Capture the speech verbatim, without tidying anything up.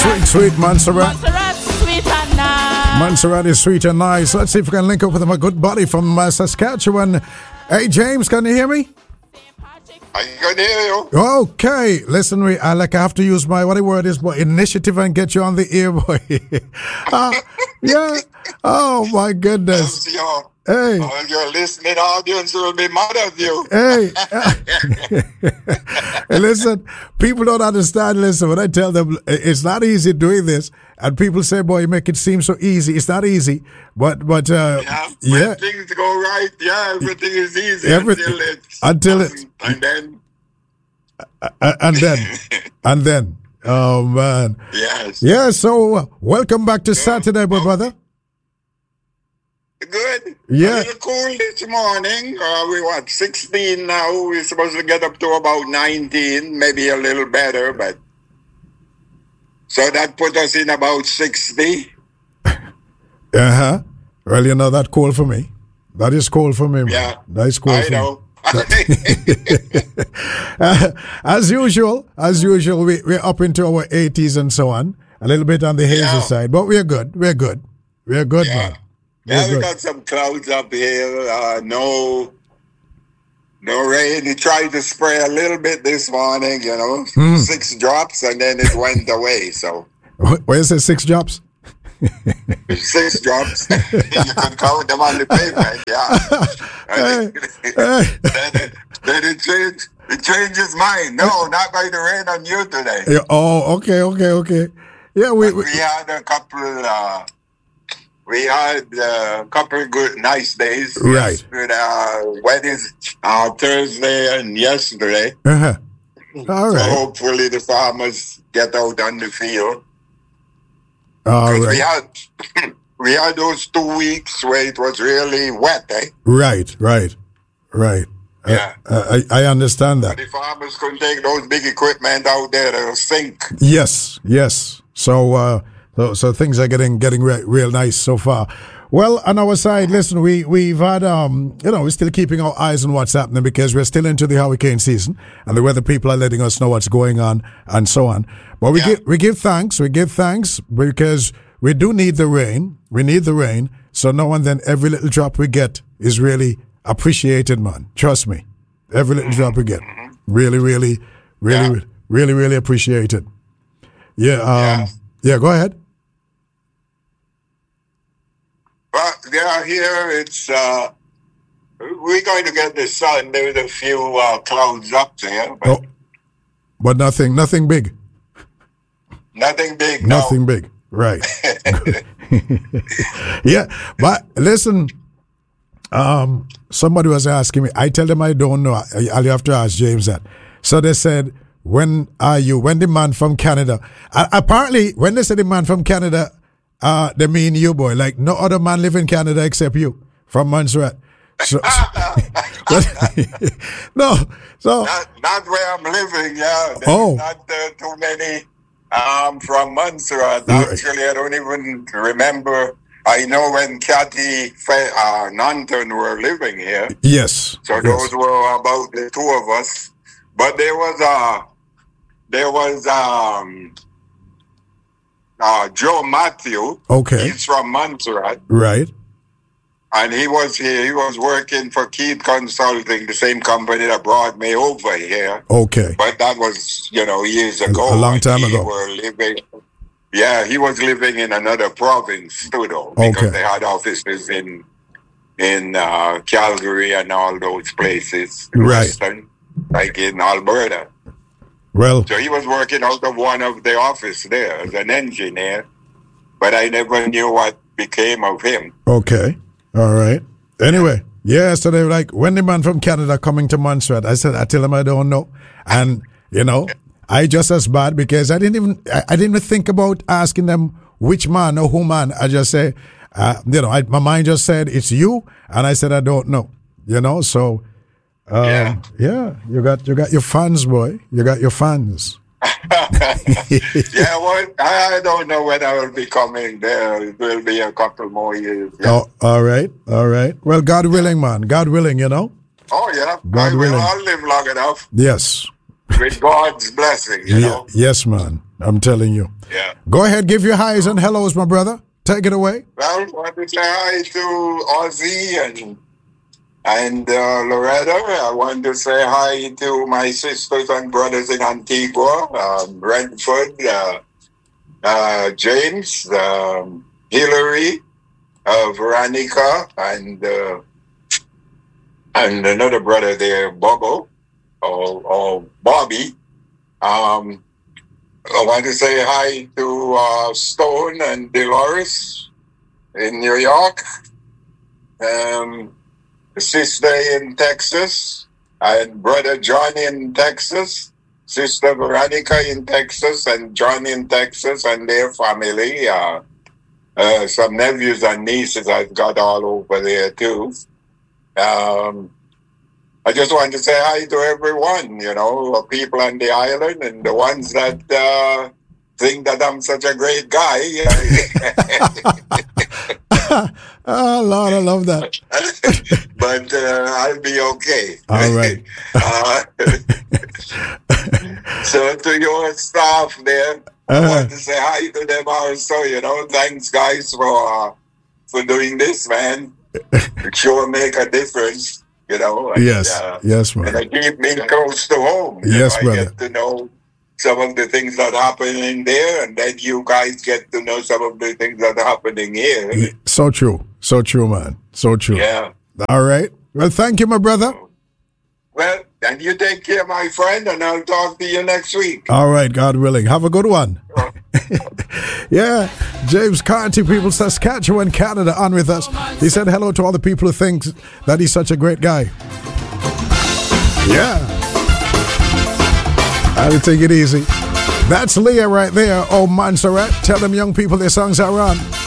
Sweet, sweet Montserrat. Montserrat, sweet and nice. Montserrat is sweet and nice. Let's see if we can link up with my good buddy from uh, Saskatchewan. Hey, James, can you hear me? I can hear you. Okay, listen, we I like I have to use my what the word is, boy, initiative and get you on the air, boy. uh, yeah. Oh my goodness. Your, hey, all your listening audience will be mad at you. Hey, hey, listen, people don't understand. Listen, when I tell them it's not easy doing this, and people say, "Boy, you make it seem so easy." It's not easy, but but uh, yeah, yeah. when things go right, yeah, everything is easy Every, until it's until it, and then uh, and then and then. Oh man. Yes. Yeah. So uh, welcome back to Saturday, my brother. Good. Yeah. A little cool this morning. Uh, we what sixteen now. We're supposed to get up to about nineteen, maybe a little better, but so that put us in about sixty. Uh huh. Well, you know that's cool for me. That is cool for me. Man. Yeah. That is cool. I for know. Me. uh, as usual, as usual, we we're up into our eighties and so on. A little bit on the hazy Yeah. side, but we're good. We're good. We're good, Yeah. man. Yeah, We're we good. got some clouds up here. Uh, no, no rain. He tried to spray a little bit this morning, you know, Mm. six drops, and then it went away. So Where is it? Six drops? six drops. You can count them on the pavement. Yeah. Hey, hey. then, it, then it changed. It changed his mind. No, not going to rain on you today. Yeah, oh, okay, okay, okay. Yeah, we. we We had a couple. Uh, we had a couple of good, nice days. Right. Yesterday, uh, Wednesday, uh, Thursday, and yesterday. uh-huh. All So right. hopefully the farmers get out on the field. All 'Cause We right. had we had those two weeks where it was really wet, eh? Right, right, right. Uh, Yeah. uh, I, I understand that. The farmers couldn't take those big equipment out there; they'll sink. Yes, yes. So, uh, so, so things are getting getting re- real nice so far. Well, on our side, listen, we we've had um, you know, we're still keeping our eyes on what's happening because we're still into the hurricane season, and the weather people are letting us know what's going on and so on. But we Yeah. give we give thanks, we give thanks because we do need the rain. We need the rain. So now and then, every little drop we get is really appreciated, man. Trust me, every little drop we get, really, really, really, Yeah. really, really appreciated. Yeah. Um, Yeah. yeah. Go ahead. But yeah, here it's uh, we're going to get the sun. There's a few uh, clouds up there, but Oh, but nothing, nothing big, nothing big. no. nothing big. Right. Yeah, but listen. Um, somebody was asking me. I tell them I don't know. I, I'll have to ask James that. So they said, "When are you? When the man from Canada?" Uh, apparently, when they said the man from Canada, uh, they mean you, boy. Like no other man live in Canada except you from Montserrat. So, no, so Not, not where I'm living, yeah. There's Oh. not uh, too many um, from Montserrat. Right. Actually, I don't even remember. I know when Kathy Fe- uh, Nanton were living here. yes, So yes. those were about the two of us. But there was uh, there was um, uh, Joe Matthew. Okay, He's from Montserrat. right. And he was here. He was working for Keith Consulting, the same company that brought me over here. Okay, But that was, you know, years ago. a long when time he ago. Were living, yeah, he was living in another province too, though, because Okay. they had offices in in uh, Calgary and all those places, Right. Western, like in Alberta. well, So he was working out of one of the office there as an engineer, but I never knew what became of him. okay, all right. Anyway, yeah, so they were like, when the man from Canada coming to Montserrat, I said, I tell him I don't know. And, you know, I just as bad because I didn't even, I, I didn't even think about asking them which man or who man. I just say, uh, you know, I, my mind just said, it's you. And I said, I don't know, you know, so, um, Yeah. yeah, you got, you got your fans, boy. You got your fans. Yeah, well, I don't know when I will be coming there. It will be a couple more years. Yeah. Oh, all right, all right. Well, God willing, man. God willing, you know. Oh, yeah. God I will willing. all live long enough Yes. with God's blessing, you Yeah, know. yes, man. I'm telling you. Yeah. Go ahead, give your highs and hellos, my brother. Take it away. Well, I want to say hi to Ozzy and and uh, Loretta. I want to say hi to my sisters and brothers in Antigua, um, Brentford, uh, uh, James, um, Hillary, uh, Veronica, and uh, and another brother there, Bobo, or, or Bobby. Um, I want to say hi to uh, Stone and Dolores in New York, um, sister in Texas, and brother John in Texas, sister Veronica in Texas, and John in Texas and their family. Uh, uh, some nephews and nieces I've got all over there too. Um, I just want to say hi to everyone, you know, people on the island and the ones that uh, think that I'm such a great guy. Oh, Lord, I love that. But uh, I'll be okay. All right. uh, so to your staff there, Uh-huh. I want to say hi to them also, you know. Thanks, guys, for, uh, for doing this, man. It sure make a difference. You know, and, Yes, uh, yes, man. and it keep me close to home. You Yes, know, I brother. get to know some of the things that happen in there, and then you guys get to know some of the things that are happening here. So true. So true, man. So true. Yeah. All right. Well, thank you, my brother. Well, and you take care, my friend, and I'll talk to you next week. All right, God willing. Have a good one. Yeah, James Carty, people, Saskatchewan, Canada, on with us. He said hello to all the people who think that he's such a great guy. Yeah. I'll take it easy. That's Leah right there. Oh, Montserrat. Tell them young people their songs are on.